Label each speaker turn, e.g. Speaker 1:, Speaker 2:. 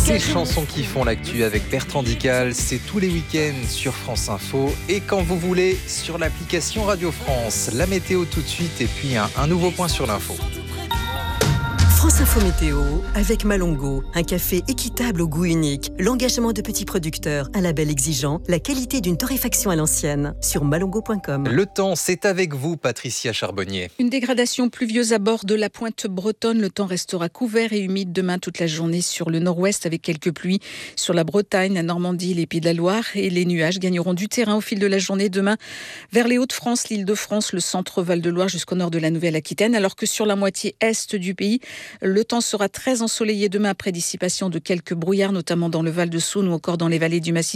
Speaker 1: Ces chansons qui font l'actu avec Bertrand Dical, c'est tous les week-ends sur France Info et quand vous voulez sur l'application Radio France. La météo tout de suite et puis un nouveau point sur l'info.
Speaker 2: France Info Météo avec Malongo, un café équitable au goût unique, l'engagement de petits producteurs, un label exigeant, la qualité d'une torréfaction à l'ancienne. Sur malongo.com.
Speaker 1: Le temps, c'est avec vous, Patricia Charbonnier.
Speaker 3: Une dégradation pluvieuse à bord de la pointe bretonne. Le temps restera couvert et humide demain toute la journée sur le nord-ouest avec quelques pluies sur la Bretagne, la Normandie, les Pays de la Loire. Et les nuages gagneront du terrain au fil de la journée demain vers les Hauts-de-France, l'Île-de-France, le centre Val-de-Loire jusqu'au nord de la Nouvelle-Aquitaine. Alors que sur la moitié est du pays, le temps sera très ensoleillé demain après dissipation de quelques brouillards, notamment dans le Val de Saône ou encore dans les vallées du Massif